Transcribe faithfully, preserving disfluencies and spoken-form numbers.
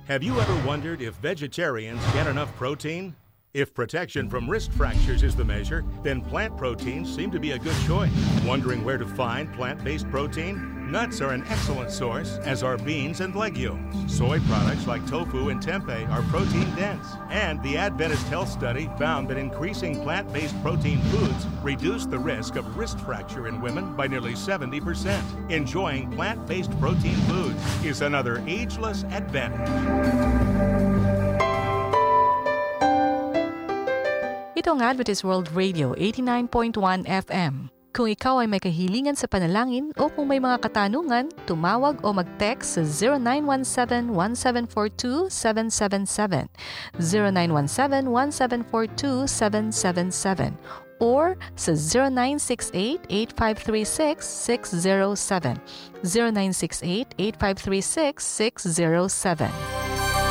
Have you ever wondered if vegetarians get enough protein? If protection from wrist fractures is the measure, then plant proteins seem to be a good choice. Wondering where to find plant-based protein? Nuts are an excellent source, as are beans and legumes. Soy products like tofu and tempeh are protein-dense. And the Adventist Health Study found that increasing plant-based protein foods reduce the risk of wrist fracture in women by nearly seventy percent. Enjoying plant-based protein foods is another ageless advantage. Ito ang Adventist World Radio eighty-nine point one F M. Kung ikaw ay may kahilingan sa panalangin o kung may mga katanungan, tumawag o mag-text sa zero nine one seven, one seven four two, seven seven seven, zero nine one seven, one seven four two, seven seven seven, or sa zero nine six eight, eight five three six, six zero seven, zero nine six eight, eight five three six, six zero seven.